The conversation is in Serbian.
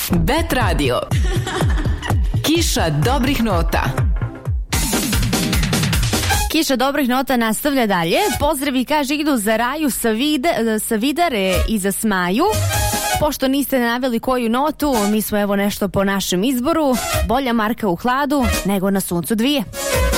Bet radio. Kiša dobrih nota. Kiša dobrih nota nastavlja dalje. Pozdravi, kaže, idu za Raju sa Vidare i za Smaju. Pošto niste naveli koju notu, mi smo evo nešto po našem izboru. Bolja marka u hladu nego na suncu 2.